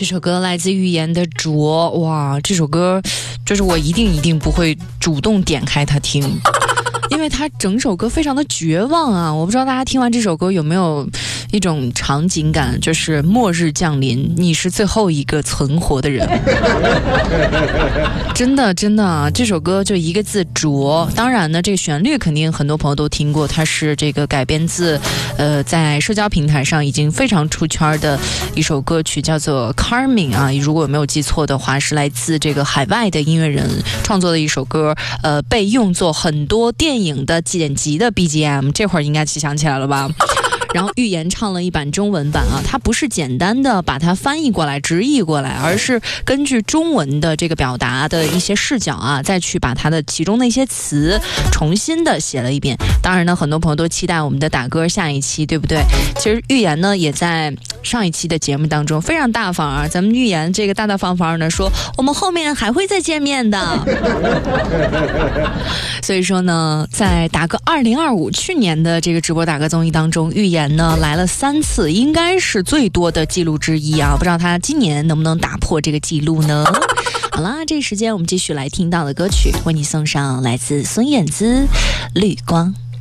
这首歌来自预言的卓，哇，这首歌就是我一定不会主动点开它听，因为它整首歌非常的绝望啊！我不知道大家听完这首歌有没有一种场景感，就是末日降临，你是最后一个存活的人。真的啊，这首歌就一个字卓。当然呢，这个旋律肯定很多朋友都听过，它是这个改编自在社交平台上已经非常出圈的一首歌曲，叫做 Carmine 啊，如果没有记错的话，是来自这个海外的音乐人创作的一首歌，被用作很多电影的剪辑的 BGM， 这会儿应该想起来了吧？然后预言唱了一版中文版啊，它不是简单的把它翻译过来直译过来，而是根据中文的这个表达的一些视角啊，再去把它的其中的一些词重新的写了一遍。当然呢，很多朋友都期待我们的打歌下一期，对不对？其实预言呢也在上一期的节目当中非常大方啊，咱们预言这个大方呢说我们后面还会再见面的。所以说呢，在打歌2025去年的这个直播打歌综艺当中，预言呢来了3次，应该是最多的记录之一啊！不知道他今年能不能打破这个记录呢？好啦，这时间我们继续来听到的歌曲，为你送上来自孙燕姿《绿光》。